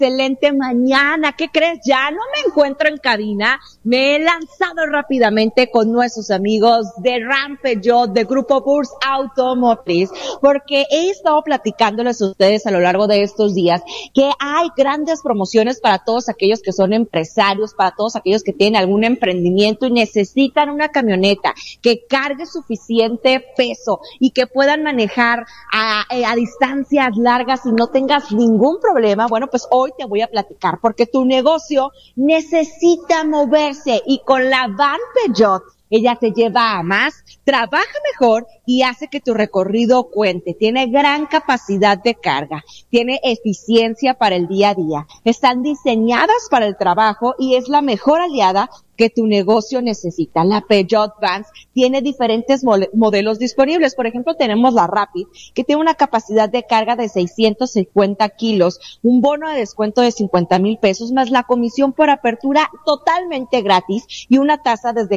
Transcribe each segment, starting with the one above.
excelente mañana. ¿Qué crees? Ya no me encuentro en cabina. Me he lanzado rápidamente con nuestros amigos de Ram Peugeot, de Grupo Burs Automotriz, porque he estado platicándoles a ustedes a lo largo de estos días que hay grandes promociones para todos aquellos que son empresarios, para todos aquellos que tienen algún emprendimiento y necesitan una camioneta que cargue suficiente peso y que puedan manejar a distancias largas y no tengas ningún problema. Bueno, pues hoy te voy a platicar porque tu negocio necesita moverse y con la Van Peugeot ella te lleva a más, trabaja mejor y hace que tu recorrido cuente. Tiene gran capacidad de carga, tiene eficiencia para el día a día. Están diseñadas para el trabajo y es la mejor aliada que tu negocio necesita. La Peugeot Vans tiene diferentes modelos disponibles. Por ejemplo, tenemos la Rapid, que tiene una capacidad de carga de 650 kilos, un bono de descuento de 50,000 pesos, más la comisión por apertura totalmente gratis y una tasa desde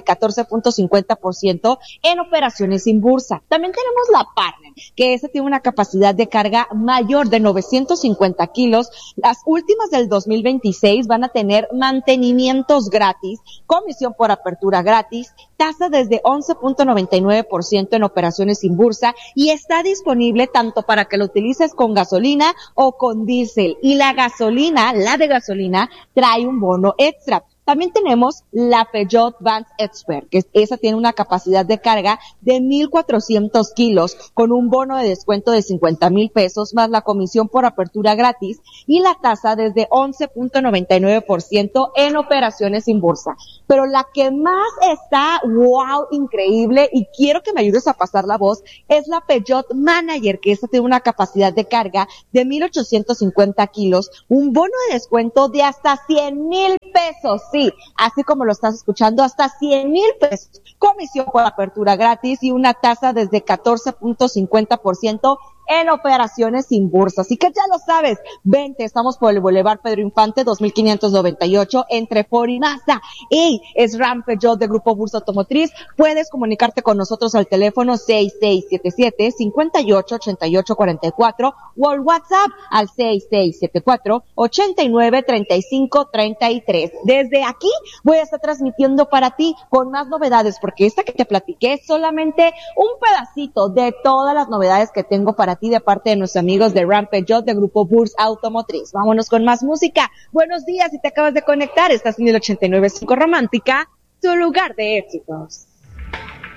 14.50% en operaciones sin bursa. También tenemos la Partner, que esa tiene una capacidad de carga mayor de 950 kilos. Las últimas del 2026 van a tener mantenimientos gratis, comisión por apertura gratis, tasa desde 11.99% en operaciones sin bursa y está disponible tanto para que lo utilices con gasolina o con diésel. Y la de gasolina, trae un bono extra. También tenemos la Peugeot Vans Expert, que esa tiene una capacidad de carga de 1,400 kilos, con un bono de descuento de 50,000 pesos, más la comisión por apertura gratis y la tasa desde 11.99% en operaciones sin bolsa. Pero la que más está, wow, increíble, y quiero que me ayudes a pasar la voz, es la Peugeot Manager, que esa tiene una capacidad de carga de 1,850 kilos, un bono de descuento de hasta 100,000 pesos. Sí, así como lo estás escuchando, hasta 100,000 pesos. Comisión por apertura gratis y una tasa desde 14.50% en operaciones sin bursa. Así que ya lo sabes, vente, estamos por el Boulevard Pedro Infante, 2598, entre Ford y Mazda. Y es Ram Peugeot de Grupo Burs Automotriz. Puedes comunicarte con nosotros al teléfono 6677-588844 o al WhatsApp al 6674-893533. Desde aquí voy a estar transmitiendo para ti con más novedades, porque esta que te platiqué es solamente un pedacito de todas las novedades que tengo para ti de parte de nuestros amigos de Ram Peugeot de Grupo Burs Automotriz. Vámonos con más música. Buenos días, si te acabas de conectar, estás en el 89.5 Romántica, tu lugar de éxitos.